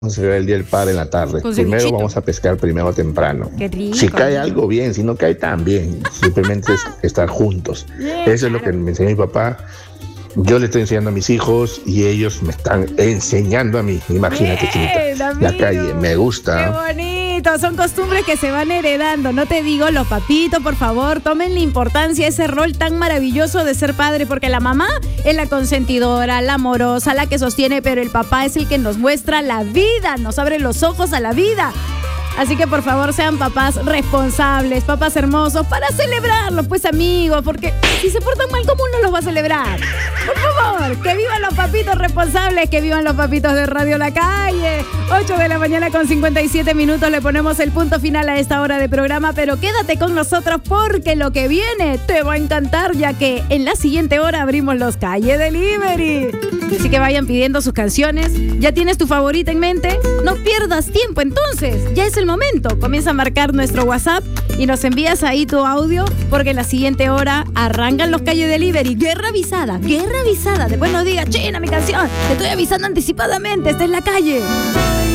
Vamos a celebrar el Día del Padre en la tarde. Con Primero cevichito. vamos a pescar primero temprano. Qué rico. Si cae algo, bien. Si no cae, tan bien. Simplemente es estar juntos. Eso es lo que me enseñó mi papá. Yo le estoy enseñando a mis hijos y ellos me están enseñando a mí. Imagínate, Chinita. La calle, me gusta. ¡Qué bonito! Son costumbres que se van heredando. No te digo, los papitos, por favor, tomen la importancia, ese rol tan maravilloso de ser padre, porque la mamá es la consentidora, la amorosa, la que sostiene, pero el papá es el que nos muestra la vida, nos abre los ojos a la vida. Así que por favor sean papás responsables, papás hermosos, para celebrarlos, pues amigos, porque si se portan mal, ¿cómo uno los va a celebrar? Por favor, que vivan los papitos responsables, que vivan los papitos de Radio La Calle. 8 de la mañana con 57 minutos, le ponemos el punto final a esta hora de programa, pero quédate con nosotros porque lo que viene te va a encantar, ya que en la siguiente hora abrimos los Calle Delivery. Así que vayan pidiendo sus canciones. ¿Ya tienes tu favorita en mente? No pierdas tiempo entonces, ya es el momento. Comienza a marcar nuestro WhatsApp y nos envías ahí tu audio, porque en la siguiente hora arrancan los Calle Delivery. Guerra avisada, guerra avisada. Después no digas, China, mi canción, te estoy avisando anticipadamente, está en la calle.